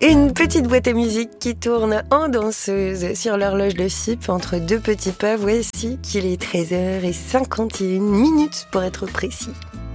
Une petite boîte à musique qui tourne en danseuse sur l'horloge de FIP entre deux petits pas. Voici qu'il est 13h51 pour être précis.